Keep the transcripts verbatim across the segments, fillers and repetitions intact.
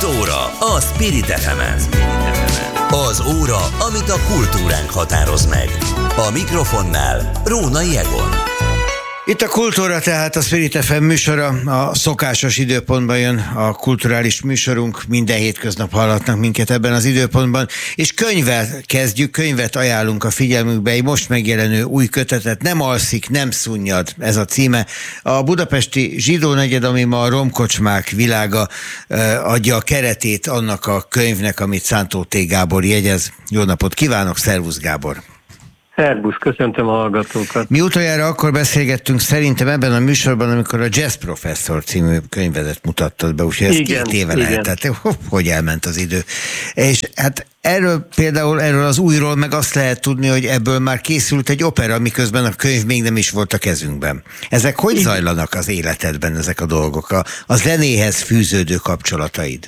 Kultúra a Spirit ef emen. Az óra, amit a kultúránk határoz meg. A mikrofonnál Rónai Egon. Itt a Kultúra, tehát a Spirit ef em műsora, a szokásos időpontban jön a kulturális műsorunk, minden hétköznap hallhatnak minket ebben az időpontban, és könyvvel kezdjük, könyvet ajánlunk a figyelmükbe, egy most megjelenő új kötetet, Nem alszik, nem szunnyad, ez a címe. A budapesti zsidó negyed, ami ma a romkocsmák világa, adja a keretét annak a könyvnek, amit Szántó T. Gábor jegyez. Jó napot kívánok, szervusz Gábor! Szerbusz, köszöntöm a hallgatókat. Mi utoljára akkor beszélgettünk szerintem ebben a műsorban, amikor a Jazz Professor című könyvedet mutattad be, úgyhogy ez igen, két éve lehet, tehát hogy elment az idő. És hát erről például, erről az újról meg azt lehet tudni, hogy ebből már készült egy opera, miközben a könyv még nem is volt a kezünkben. Ezek hogy igen. zajlanak az életedben, ezek a dolgok, a, a zenéhez fűződő kapcsolataid?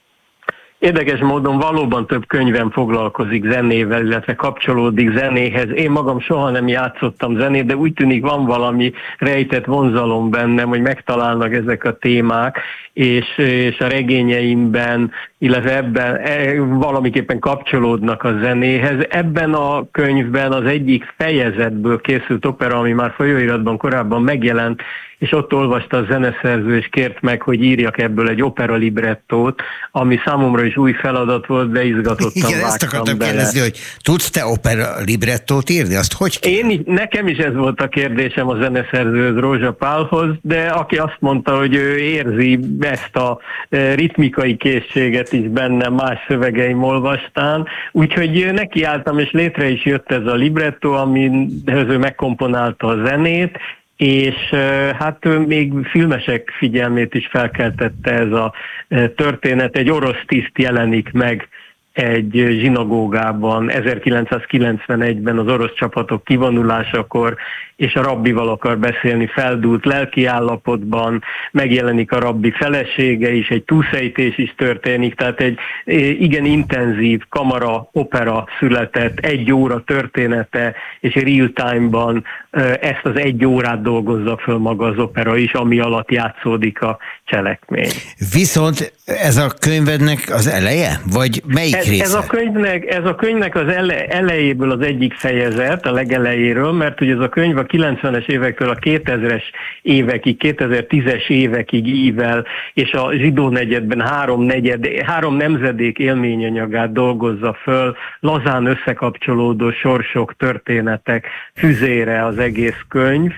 Érdekes módon valóban több könyvem foglalkozik zenével, illetve kapcsolódik zenéhez. Én magam soha nem játszottam zenét, de úgy tűnik van valami rejtett vonzalom bennem, hogy megtalálnak ezek a témák, és, és a regényeimben, illetve ebben valamiképpen kapcsolódnak a zenéhez. Ebben a könyvben az egyik fejezetből készült opera, ami már folyóiratban korábban megjelent, és ott olvasta a zeneszerző, és kért meg, hogy írjak ebből egy opera librettót, ami számomra is új feladat volt, de izgatottan Igen, ezt akartam bele. kérdezni, hogy tudsz te opera librettót írni? Azt hogy kell? Én, nekem is ez volt a kérdésem a zeneszerzőhöz, Rózsa Pálhoz, de aki azt mondta, hogy ő érzi ezt a ritmikai készséget is bennem más szövegeim olvastán, úgyhogy nekiálltam, és létre is jött ez a libretto, amihez ő megkomponálta a zenét, és hát még filmesek figyelmét is felkeltette ez a történet. Egy orosz tiszt jelenik meg egy zsinagógában ezerkilencszázkilencvenegyben az orosz csapatok kivonulásakor, és a rabbival akar beszélni feldúlt lelkiállapotban, megjelenik a rabbi felesége is, egy túlszejtés is történik, tehát egy igen intenzív kamara opera született, egy óra története, és real time-ban ezt az egy órát dolgozza föl maga az opera is, ami alatt játszódik a cselekmény. Viszont ez a könyvednek az eleje? Vagy melyik ez, része? Ez a könyvnek, ez a könyvnek az ele, elejéből az egyik fejezet, a legelejéről, mert ugye ez a könyv a kilencvenes évektől a kétezres évekig, kétezer-tízes évekig ível, és a zsidó negyedben három, negyed, három nemzedék élményanyagát dolgozza föl, lazán összekapcsolódó sorsok, történetek füzére az egész könyv.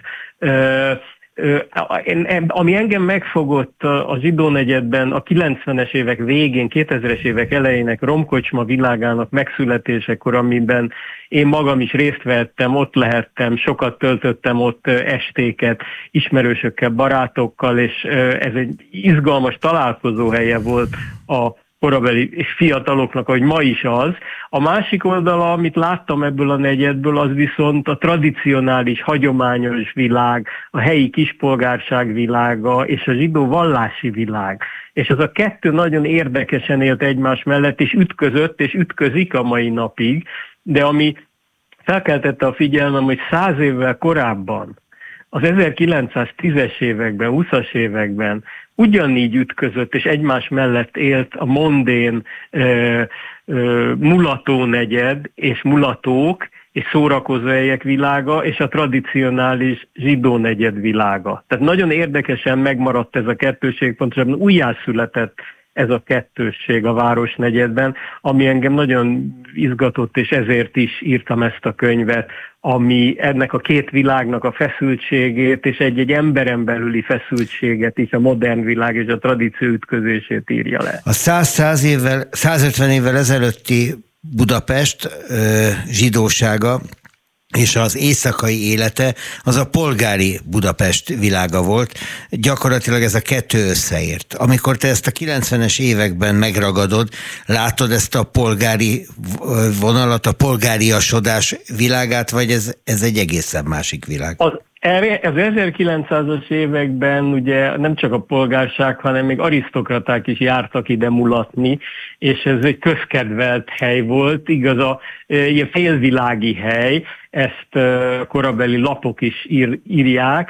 Ami engem megfogott a zsidó negyedben a kilencvenes évek végén, kétezres évek elejének romkocsma világának megszületésekor, amiben én magam is részt vettem, ott lehettem, sokat töltöttem ott estéket ismerősökkel, barátokkal, és ez egy izgalmas találkozóhelye volt a korabeli fiataloknak, hogy ma is az. A másik oldala, amit láttam ebből a negyedből, az viszont a tradicionális, hagyományos világ, a helyi kispolgárság világa és a zsidó vallási világ. És az a kettő nagyon érdekesen élt egymás mellett, és ütközött, és ütközik a mai napig, de ami felkeltette a figyelmem, hogy száz évvel korábban, az ezerkilencszáztízes években, húszas években ugyanígy ütközött, és egymás mellett élt a mondén ö, ö, mulató negyed, és mulatók, és szórakozóhelyek világa, és a tradicionális zsidó negyed világa. Tehát nagyon érdekesen megmaradt ez a kettőség, pontosabban újjászületett ez a kettősség a városnegyedben, ami engem nagyon izgatott, és ezért is írtam ezt a könyvet, ami ennek a két világnak a feszültségét, és egy-egy emberen belüli feszültséget is, a modern világ és a tradíció ütközését írja le. A száz évvel, százötven évvel ezelőtti Budapest ö, zsidósága és az éjszakai élete, az a polgári Budapest világa volt. Gyakorlatilag ez a kettő összeért. Amikor te ezt a kilencvenes években megragadod, látod ezt a polgári vonalat, a polgáriasodás világát, vagy ez, ez egy egészen másik világ? Az Az ezerkilencszázas években ugye nem csak a polgárság, hanem még arisztokraták is jártak ide mulatni, és ez egy közkedvelt hely volt, igaz, a ilyen félvilági hely, ezt korabeli lapok is ír, írják.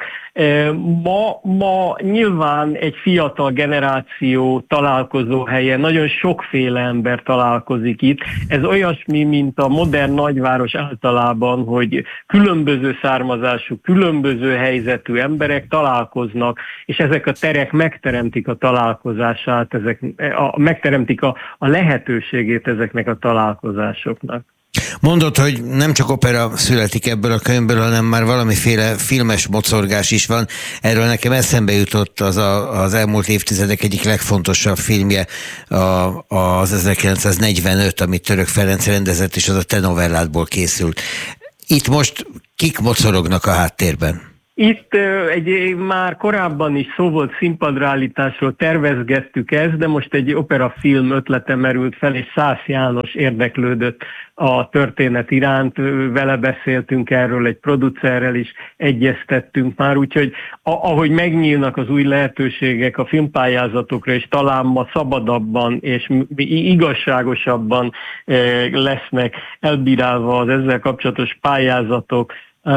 Ma, ma nyilván egy fiatal generáció találkozó helyen nagyon sokféle ember találkozik itt. Ez olyasmi, mint a modern nagyváros általában, hogy különböző származású, különböző helyzetű emberek találkoznak, és ezek a terek megteremtik a találkozását, ezek, a, megteremtik a, a lehetőségét ezeknek a találkozásoknak. Mondod, hogy nem csak opera születik ebből a könyvből, hanem már valamiféle filmes mocorgás is van. Erről nekem eszembe jutott az a, az elmúlt évtizedek egyik legfontosabb filmje, a, az ezerkilencszáznegyvenöt, amit Török Ferenc rendezett, és az a te novelládból készült. Itt most kik mocorognak a háttérben? Itt egy már korábban is szó volt színpadrállításról, tervezgettük ezt, de most egy operafilm ötlete merült fel, és Szász János érdeklődött a történet iránt, vele beszéltünk erről, egy producerrel is egyeztettünk már, úgyhogy ahogy megnyílnak az új lehetőségek a filmpályázatokra, és talán ma szabadabban és igazságosabban lesznek elbírálva az ezzel kapcsolatos pályázatok,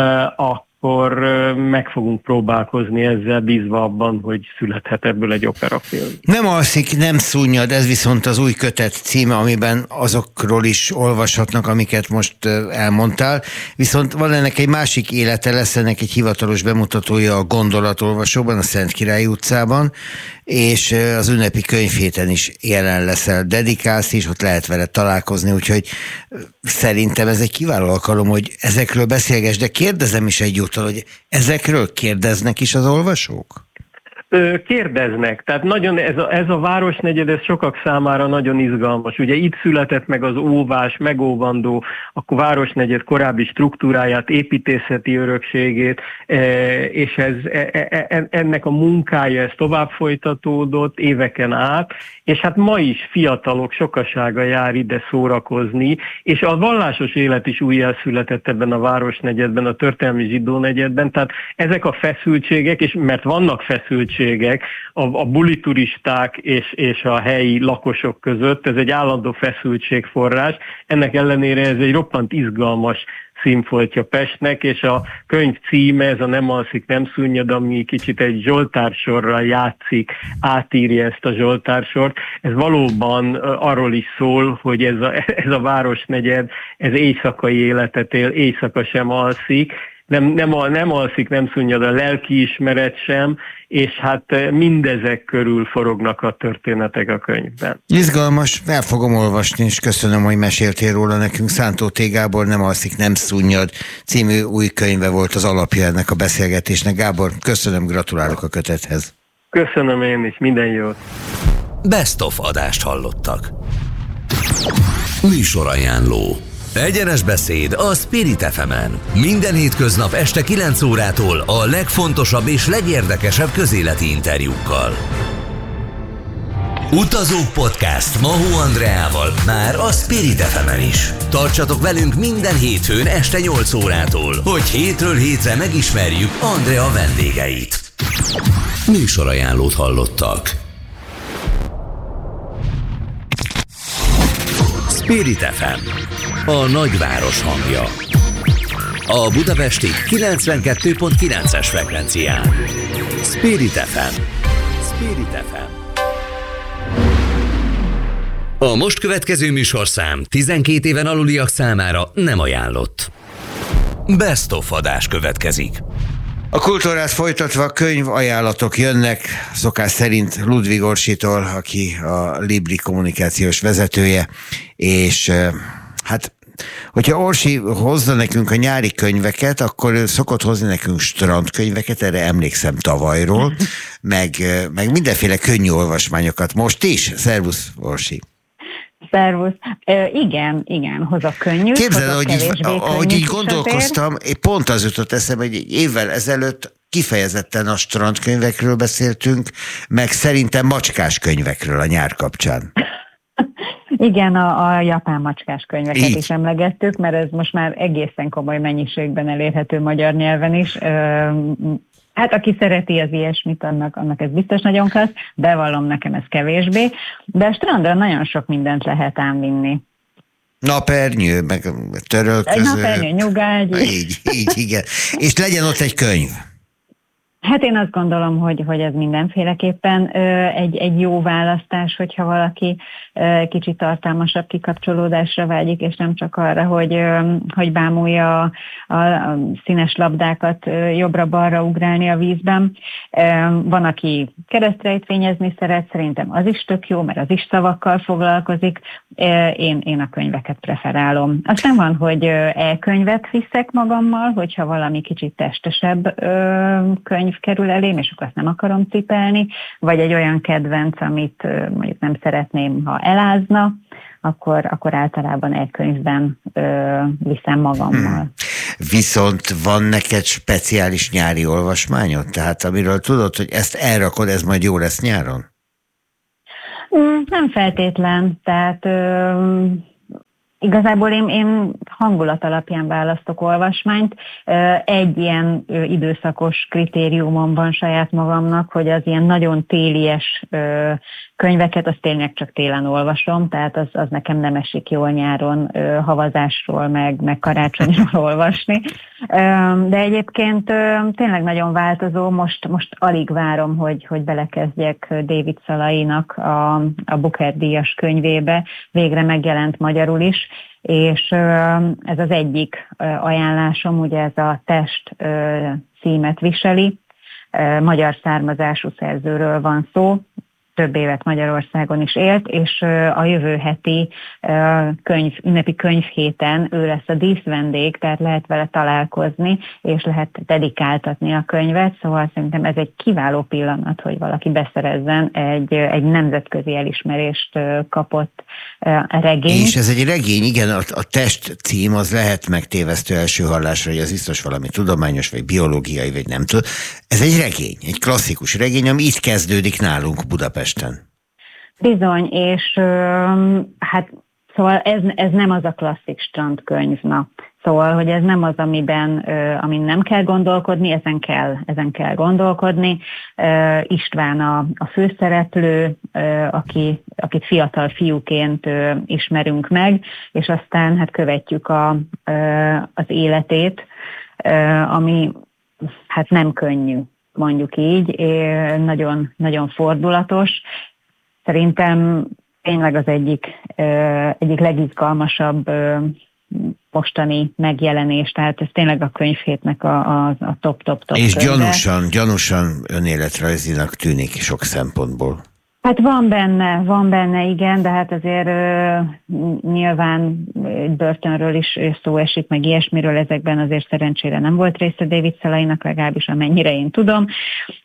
a akkor meg fogunk próbálkozni ezzel, bízva abban, hogy születhet ebből egy operafilm. Nem alszik, nem szunnyad, ez viszont az új kötet címe, amiben azokról is olvashatnak, amiket most elmondtál. Viszont van ennek egy másik élete, lesz ennek egy hivatalos bemutatója a Gondolatolvasóban, a Szentkirályi utcában, és az ünnepi könyvhéten is jelen leszel, dedikálsz is, ott lehet vele találkozni, úgyhogy szerintem ez egy kiváló alkalom, hogy ezekről beszélgess, de kérdezem is egyúttal, hogy ezekről kérdeznek is az olvasók? Kérdeznek, tehát nagyon ez a, ez a városnegyed, ez sokak számára nagyon izgalmas. Ugye itt született meg az óvás, megóvandó a városnegyed korábbi struktúráját, építészeti örökségét, és ez, ennek a munkája ez tovább folytatódott éveken át, és hát ma is fiatalok sokasága jár ide szórakozni, és a vallásos élet is újjászületett ebben a városnegyedben, a történelmi zsidó negyedben, tehát ezek a feszültségek, és mert vannak feszültségek, A, a bulituristák és, és a helyi lakosok között, ez egy állandó feszültségforrás, ennek ellenére ez egy roppant izgalmas színfoltja Pestnek, és a könyv címe, ez a Nem alszik, nem szunnyad, ami kicsit egy zsoltársorral játszik, átírja ezt a zsoltársort. Ez valóban arról is szól, hogy ez a, ez a városnegyed, ez éjszakai életet él, éjszaka sem alszik, Nem, nem, nem alszik, nem szunnyad a lelkiismeret sem, és hát mindezek körül forognak a történetek a könyvben. Izgalmas, el fogom olvasni, és köszönöm, hogy meséltél róla nekünk. Szántó T. Gábor Nem alszik, nem szunnyad című új könyve volt az alapja ennek a beszélgetésnek. Gábor, köszönöm, gratulálok a kötethez. Köszönöm én is, minden jót. Best of adást hallottak. Műsorajánló. Egyenes beszéd a Spirit ef emen. Minden hétköznap este kilenc órától a legfontosabb és legérdekesebb közéleti interjúkkal. Utazók podcast Mahó Andreával már a Spirit ef emen is. Tartsatok velünk minden hétfőn este nyolc órától, hogy hétről hétre megismerjük Andrea vendégeit. Műsorajánlót hallottak. Spirit ef em, a nagyváros hangja. A budapesti kilencvenkettő pont kilences frekvencián. Spirit ef em. Spirit ef em. A most következő műsorszám tizenkét éven aluliak számára nem ajánlott. Best of adás következik. A kultúrát folytatva könyv ajánlatok jönnek, szokás szerint Ludwig Orsitól, aki a Libri kommunikációs vezetője, és hát, hogyha Orsi hozza nekünk a nyári könyveket, akkor ő szokott hozni nekünk strandkönyveket, erre emlékszem tavalyról, meg, meg mindenféle könnyű olvasmányokat. Most is. Szervusz, Orsi! Szervusz. E, igen, igen, hozok könnyűt. Képzeld, ahogy így, ahogy így gondolkoztam, pont az jutott eszembe, hogy egy évvel ezelőtt kifejezetten a strandkönyvekről beszéltünk, meg szerintem macskás könyvekről a nyár kapcsán. Igen, a, a japán macskás könyveket így is emlegettük, mert ez most már egészen komoly mennyiségben elérhető magyar nyelven is. Hát aki szereti az ilyesmit, annak, annak ez biztos nagyon klassz, bevallom, nekem ez kevésbé, de a strandra nagyon sok mindent lehet ám vinni. Napernyő, meg törölköző. Napernyő, nyugágy. Így, így, igen. És legyen ott egy könyv. Hát én azt gondolom, hogy, hogy ez mindenféleképpen egy, egy jó választás, hogyha valaki kicsit tartalmasabb kikapcsolódásra vágyik, és nem csak arra, hogy, hogy bámulja a, a színes labdákat jobbra-balra ugrálni a vízben. Van, aki keresztrejtvényezni szeret, szerintem az is tök jó, mert az is szavakkal foglalkozik. Én, én a könyveket preferálom. Aztán van, hogy e-könyvet viszek magammal, hogyha valami kicsit testesebb könyv kerül elém, és akkor azt nem akarom cipelni, vagy egy olyan kedvenc, amit mondjuk nem szeretném, ha elázna, akkor, akkor általában e-könyvben ö, viszem magammal. Hmm. Viszont van neked speciális nyári olvasmányod? Tehát amiről tudod, hogy ezt elrakod, ez majd jó lesz nyáron? Nem feltétlen, tehát ö, igazából én, én hangulat alapján választok olvasmányt. Egy ilyen időszakos kritériumom van saját magamnak, hogy az ilyen nagyon télies könyveket, azt tényleg csak télen olvasom, tehát az, az nekem nem esik jól nyáron havazásról, meg, meg karácsonyról olvasni. De egyébként tényleg nagyon változó, most, most alig várom, hogy, hogy belekezdjek David Szalainak a, a Booker díjas könyvébe, végre megjelent magyarul is, és ez az egyik ajánlásom, ugye ez a Test címet viseli, magyar származású szerzőről van szó, több évet Magyarországon is élt, és a jövő heti könyv, ünnepi könyvhéten ő lesz a díszvendég, tehát lehet vele találkozni, és lehet dedikáltatni a könyvet, szóval szerintem ez egy kiváló pillanat, hogy valaki beszerezzen egy, egy nemzetközi elismerést kapott regény. És ez egy regény, igen, a, a Test cím az lehet megtévesztő első hallásra, hogy ez biztos valami tudományos, vagy biológiai, vagy nem tudom. Ez egy regény, egy klasszikus regény, ami itt kezdődik nálunk Budapesten. Bizony, és hát szóval ez, ez nem az a klasszik strandkönyv, na. Szóval, hogy ez nem az, amiben, amin nem kell gondolkodni, ezen kell, ezen kell gondolkodni. István a, a főszereplő, aki, akit fiatal fiúként ismerünk meg, és aztán hát követjük a, az életét, ami hát nem könnyű, mondjuk így, nagyon, nagyon fordulatos. Szerintem tényleg az egyik, egyik legizgalmasabb mostani megjelenés, tehát ez tényleg a könyvhétnek a, a, a top-top-top És könyve. gyanúsan, gyanúsan önéletrajzinak tűnik sok szempontból. Hát van benne, van benne, igen, de hát azért uh, nyilván börtönről is szó esik, meg ilyesmiről, ezekben azért szerencsére nem volt része David Szalainak, legalábbis amennyire én tudom, uh,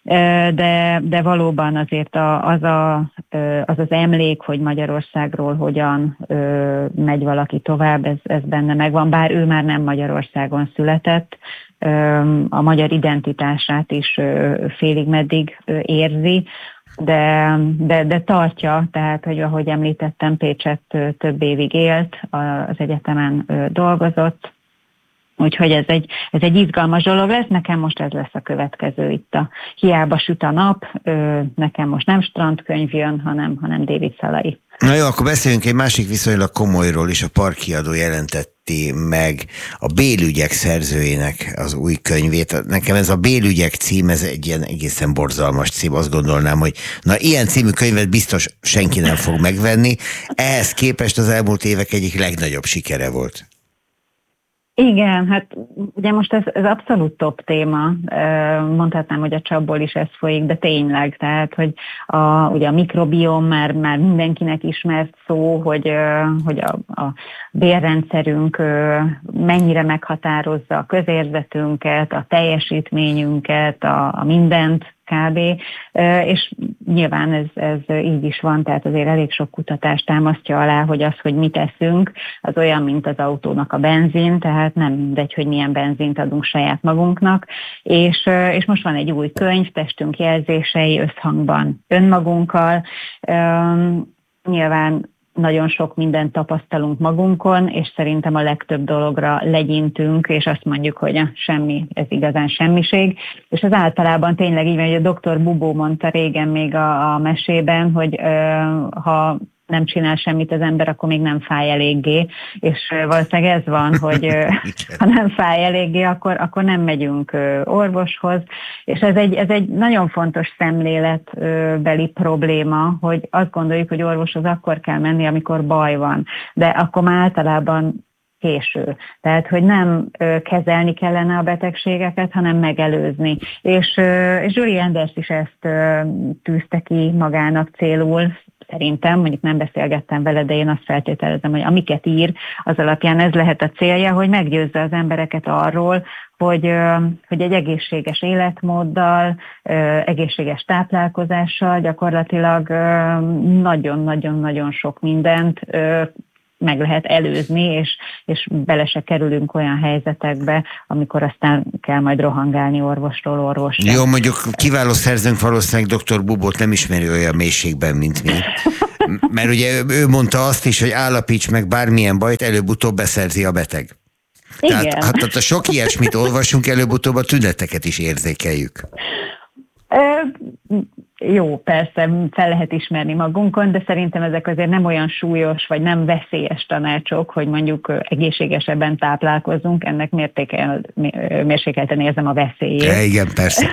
de, de valóban azért a, az, a, uh, az az emlék, hogy Magyarországról hogyan uh, megy valaki tovább, ez, ez benne megvan, bár ő már nem Magyarországon született, uh, a magyar identitását is uh, félig meddig uh, érzi, De, de, de tartja, tehát, hogy ahogy említettem, Pécsett több évig élt, az egyetemen dolgozott, úgyhogy ez egy, ez egy izgalmas dolog lesz, nekem most ez lesz a következő itt a Hiába süt a nap, nekem most nem strandkönyv jön, hanem, hanem David Szalai. Na jó, akkor beszéljünk egy másik viszonylag komolyról is. A Parkiadó jelentetti meg a Bélügyek szerzőjének az új könyvét. Nekem ez a Bélügyek cím, ez egy ilyen egészen borzalmas cím. Azt gondolnám, hogy na ilyen című könyvet biztos senki nem fog megvenni. Ehhez képest az elmúlt évek egyik legnagyobb sikere volt. Igen, hát ugye most ez, ez abszolút top téma, mondhatnám, hogy a csapból is ez folyik, de tényleg, tehát, hogy a, ugye a mikrobiom már, már mindenkinek ismert szó, hogy, hogy a, a bélrendszerünk mennyire meghatározza a közérzetünket, a teljesítményünket, a, a mindent, kb. És nyilván ez, ez így is van, tehát azért elég sok kutatás támasztja alá, hogy az, hogy mit eszünk, az olyan, mint az autónak a benzin, tehát nem mindegy, hogy milyen benzint adunk saját magunknak, és, és most van egy új könyv, Testünk jelzései összhangban önmagunkkal, nyilván nagyon sok mindent tapasztalunk magunkon, és szerintem a legtöbb dologra legyintünk, és azt mondjuk, hogy a semmi, ez igazán semmiség. És az általában tényleg így van, hogy a doktor Bubó mondta régen még a, a mesében, hogy ö, ha nem csinál semmit az ember, akkor még nem fáj eléggé, és valószínűleg ez van, hogy ha nem fáj eléggé, akkor, akkor nem megyünk orvoshoz, és ez egy, ez egy nagyon fontos szemléletbeli probléma, hogy azt gondoljuk, hogy orvoshoz akkor kell menni, amikor baj van, de akkor már általában késő. Tehát, hogy nem ö, kezelni kellene a betegségeket, hanem megelőzni. És, ö, és Julie Anders is ezt ö, tűzte ki magának célul, szerintem, mondjuk nem beszélgettem vele, de én azt feltételezem, hogy amiket ír, az alapján ez lehet a célja, hogy meggyőzze az embereket arról, hogy, ö, hogy egy egészséges életmóddal, ö, egészséges táplálkozással gyakorlatilag nagyon-nagyon-nagyon sok mindent ö, meg lehet előzni, és, és bele se kerülünk olyan helyzetekbe, amikor aztán kell majd rohangálni orvosról orvosra. Jó, mondjuk kiváló szerzőnk valószínűleg doktor Bubót nem ismeri olyan mélységben, mint mi. Mert ugye ő mondta azt is, hogy állapíts meg bármilyen bajt, előbb-utóbb beszerzi a beteg. Igen. Tehát hát a sok ilyesmit olvasunk, előbb-utóbb a tüneteket is érzékeljük. Jó, persze, fel lehet ismerni magunkon, de szerintem ezek azért nem olyan súlyos, vagy nem veszélyes tanácsok, hogy mondjuk egészségesebben táplálkozzunk, ennek mérsékelten érzem a veszélyét. Ja, igen, persze.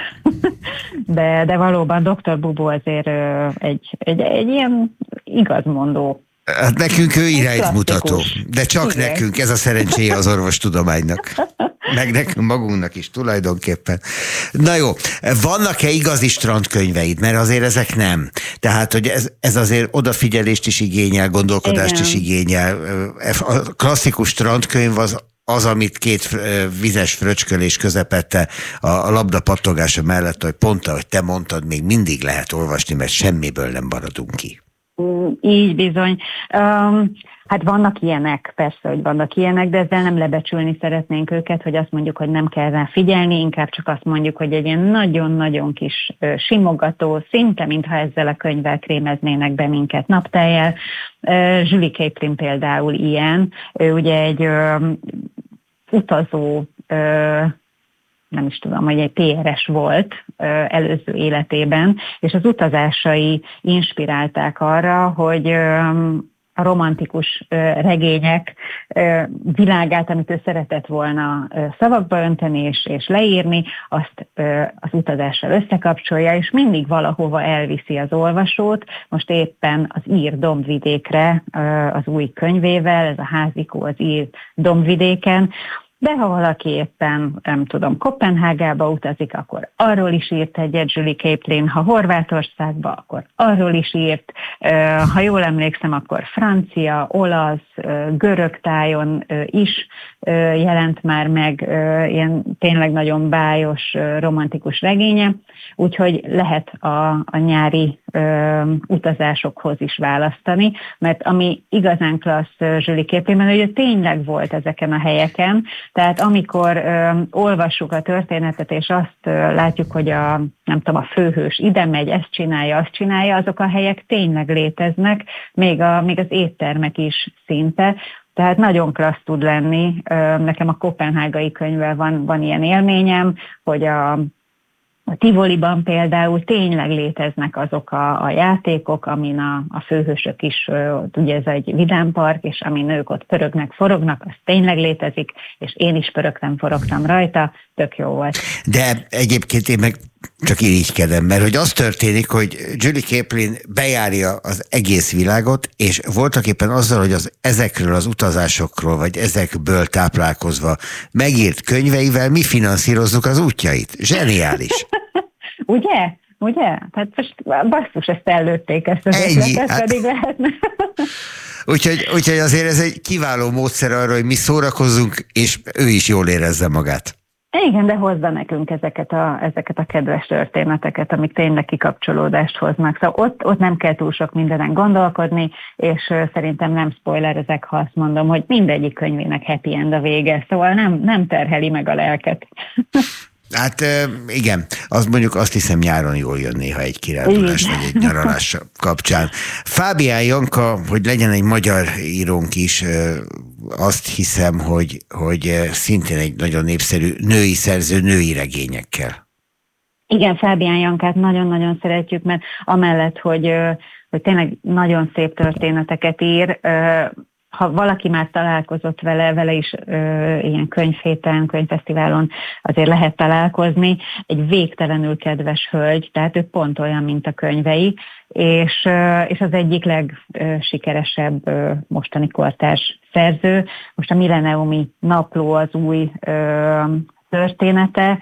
De, de valóban doktor Bubó azért egy, egy, egy ilyen igazmondó. Hát nekünk ő irányt mutató, de csak igen. Nekünk, ez a szerencséje az orvostudománynak. Meg nekünk magunknak is tulajdonképpen. Na jó, vannak-e igazi strandkönyveid? Mert azért ezek nem. Tehát, hogy ez, ez azért odafigyelést is igényel, gondolkodást igen. is igényel. A klasszikus strandkönyv az az, amit két vizes fröcskölés közepette a labda pattogása mellett, hogy pont ahogy te mondtad, még mindig lehet olvasni, mert semmiből nem maradunk ki. Így bizony. Um, hát vannak ilyenek, persze, hogy vannak ilyenek, de ezzel nem lebecsülni szeretnénk őket, hogy azt mondjuk, hogy nem kell rá figyelni, inkább csak azt mondjuk, hogy egy ilyen nagyon-nagyon kis uh, simogató, szinte, mintha ezzel a könyvvel krémeznének be minket napteljel. Uh, Julie Caplan például ilyen. Ő ugye egy uh, utazó uh, nem is tudom, hogy egy pé er es volt ö, előző életében, és az utazásai inspirálták arra, hogy ö, a romantikus ö, regények ö, világát, amit ő szeretett volna ö, szavakba önteni és, és leírni, azt ö, az utazással összekapcsolja, és mindig valahova elviszi az olvasót. Most éppen az ír dombvidékre ö, az új könyvével, ez a házikó az ír dombvidéken. De ha valaki éppen, nem tudom, Koppenhágába utazik, akkor arról is írt egyet Julie Caplan, ha Horvátországba, akkor arról is írt, ha jól emlékszem, akkor francia, olasz, görög tájon is jelent már meg ilyen tényleg nagyon bájos, romantikus regénye, úgyhogy lehet a, a nyári utazásokhoz is választani, mert ami igazán klassz Julie Caplanben, hogy ő tényleg volt ezeken a helyeken. Tehát amikor ö, olvassuk a történetet, és azt ö, látjuk, hogy a, nem tudom, a főhős ide megy, ezt csinálja, azt csinálja, azok a helyek tényleg léteznek, még, a, még az éttermek is szinte. Tehát nagyon klassz tud lenni. Ö, nekem a koppenhágai könyvvel van, van ilyen élményem, hogy a A Tivoliban például tényleg léteznek azok a, a játékok, amin a, a főhősök is, ugye ez egy vidámpark, és amin ők ott pörögnek, forognak, az tényleg létezik, és én is pörögtem, forogtam rajta, tök jó volt. De egyébként én meg csak irigykedem, mert hogy az történik, hogy Julie Caplan bejárja az egész világot, és voltaképpen azzal, hogy az ezekről az utazásokról, vagy ezekből táplálkozva megírt könyveivel mi finanszírozzuk az útjait. Zseniális. Ugye? Ugye? Tehát most basszus, ezt előtték, ezt az ötletet, hát... pedig lehetne. Úgyhogy, úgyhogy azért ez egy kiváló módszer arra, hogy mi szórakozzunk, és ő is jól érezze magát. Igen, de hozza nekünk ezeket a, ezeket a kedves történeteket, amik tényleg kikapcsolódást hoznak. Szóval ott, ott nem kell túl sok mindenen gondolkodni, és szerintem nem spoilerezek, ha azt mondom, hogy mindegyik könyvének happy end a vége, szóval nem, nem terheli meg a lelket. Hát igen, az mondjuk azt hiszem nyáron jól jön néha egy kirándulás vagy egy nyaralás kapcsán. Fábián Janka, hogy legyen egy magyar írónk is, azt hiszem, hogy, hogy szintén egy nagyon népszerű női szerző női regényekkel. Igen, Fábián Jankát nagyon-nagyon szeretjük, mert amellett, hogy hogy tényleg nagyon szép történeteket ír. Ha valaki már találkozott vele, vele is ö, ilyen könyvhéten, könyvfesztiválon azért lehet találkozni, egy végtelenül kedves hölgy, tehát ő pont olyan, mint a könyvei, és, ö, és az egyik legsikeresebb ö, mostani kortárs szerző. Most a Millenniumi Napló az új ö, története,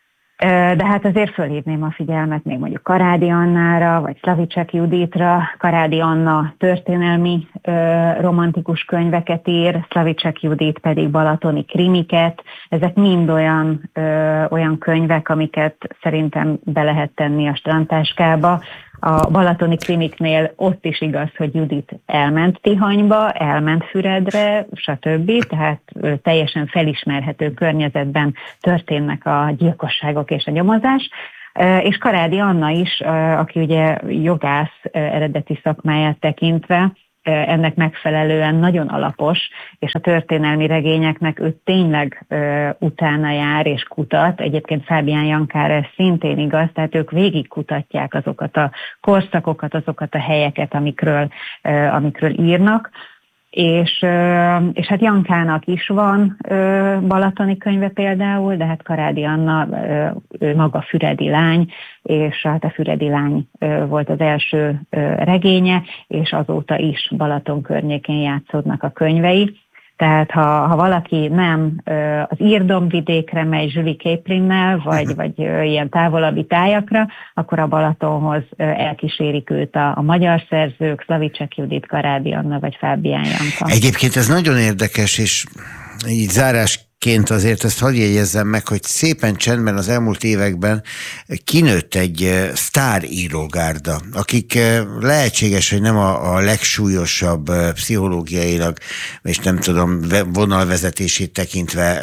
de hát azért fölhívném a figyelmet még mondjuk Karádi Annára, vagy Szlavicek Juditra. Karádi Anna történelmi romantikus könyveket ír, Szlavicek Judit pedig balatoni krimiket. Ezek mind olyan, olyan könyvek, amiket szerintem be lehet tenni a strandtáskába. A balatoni krimiknél ott is igaz, hogy Judit elment Tihanyba, elment Füredre, stb. Tehát teljesen felismerhető környezetben történnek a gyilkosságok és a nyomozás. És Karádi Anna is, aki ugye jogász eredeti szakmáját tekintve, ennek megfelelően nagyon alapos, és a történelmi regényeknek ő tényleg ö, utána jár és kutat. Egyébként Fábián Jankára ez szintén igaz, tehát ők végig kutatják azokat a korszakokat, azokat a helyeket, amikről, ö, amikről írnak. És, és hát Jankának is van balatoni könyve például, de hát Karádi Anna ő maga füredi lány, és hát a füredi lány volt az első regénye, és azóta is Balaton környékén játszódnak a könyvei. Tehát ha, ha valaki nem az Írdomvidékre megy Julie Caplinnel, vagy, vagy ilyen távolabbi tájakra, akkor a Balatonhoz elkísérik őt a, a magyar szerzők, Szlavicek Judit, Karádi Anna, vagy Fábián Janka. Egyébként ez nagyon érdekes, és így zárásként azért ezt hadd jegyezzem meg, hogy szépen csendben az elmúlt években kinőtt egy sztárírógárda, akik lehetséges, hogy nem a, a legsúlyosabb pszichológiailag, és nem tudom, vonalvezetését tekintve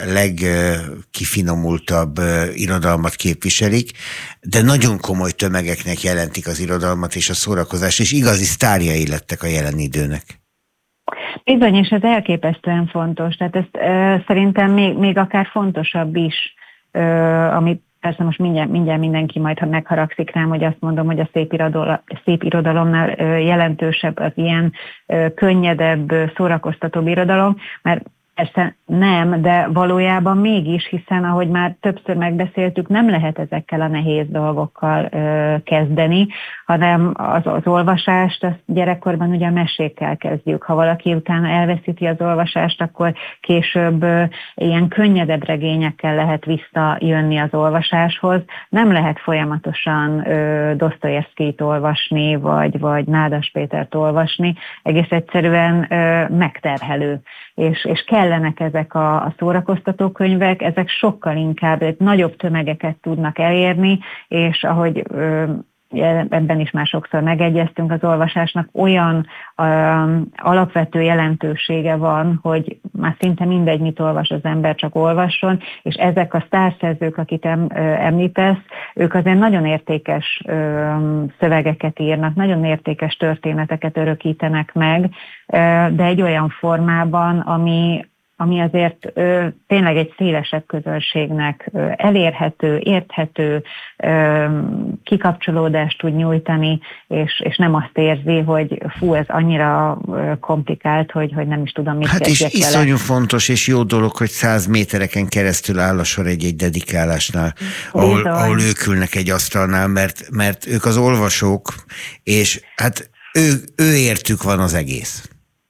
legkifinomultabb irodalmat képviselik, de nagyon komoly tömegeknek jelentik az irodalmat és a szórakozást, és igazi sztárjai lettek a jelen időnek. Bizony, és ez elképesztően fontos. Tehát ezt e, szerintem még, még akár fontosabb is, e, ami persze most mindjárt, mindjárt mindenki majd, ha megharagszik rám, hogy azt mondom, hogy a szép, irodalom, szép irodalomnál e, jelentősebb az ilyen e, könnyedebb, szórakoztatóbb irodalom, mert persze nem, de valójában mégis, hiszen ahogy már többször megbeszéltük, nem lehet ezekkel a nehéz dolgokkal ö, kezdeni, hanem az, az olvasást, azt gyerekkorban ugye a mesékkel kezdjük. Ha valaki utána elveszíti az olvasást, akkor később ö, ilyen könnyedebb regényekkel lehet visszajönni az olvasáshoz. Nem lehet folyamatosan ö, Dosztojevszkijt olvasni, vagy, vagy Nádas Pétert olvasni. Egész egyszerűen ö, megterhelő. És, és kellenek ezek a, a szórakoztató könyvek, ezek sokkal inkább nagyobb tömegeket tudnak elérni, és ahogy ö, ebben is már sokszor megegyeztünk, az olvasásnak olyan ö, alapvető jelentősége van, hogy már szinte mindegy, mit olvas az ember, csak olvasson, és ezek a sztárszerzők, akit em, ö, említesz, ők azért nagyon értékes ö, szövegeket írnak, nagyon értékes történeteket örökítenek meg, ö, de egy olyan formában, ami ami azért ö, tényleg egy szélesebb közönségnek ö, elérhető, érthető, ö, kikapcsolódást tud nyújtani, és, és nem azt érzi, hogy fú, ez annyira ö, komplikált, hogy, hogy nem is tudom, mit hát kezdjek és vele. Iszonyú fontos és jó dolog, hogy száz métereken keresztül áll a sor egy-egy dedikálásnál, ahol, ahol ők ülnek egy asztalnál, mert, mert ők az olvasók, és hát ő, ő értük van az egész.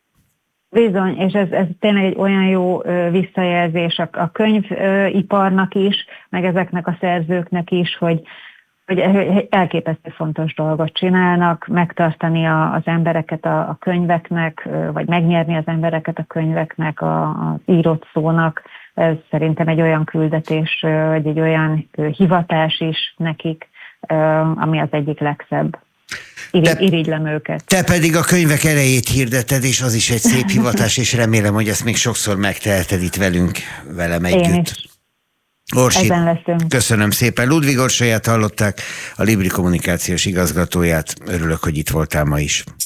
Bizony, és ez, ez tényleg egy olyan jó ö, visszajelzés a, a könyviparnak is, meg ezeknek a szerzőknek is, hogy, hogy elképesztő fontos dolgot csinálnak, megtartani a, az embereket a, a könyveknek, ö, vagy megnyerni az embereket a könyveknek, a, az írott szónak. Ez szerintem egy olyan küldetés, ö, vagy egy olyan ö, hivatás is nekik, ö, ami az egyik legszebb. Irigy, irigylem őket. Te pedig a könyvek erejét hirdeted, és az is egy szép hivatás, és remélem, hogy ezt még sokszor megteheted itt velünk, velem együtt. Én is. Orsi, ezen leszünk. Köszönöm szépen. Ludvig Orsolyát hallották, a Libri kommunikációs igazgatóját. Örülök, hogy itt voltál ma is.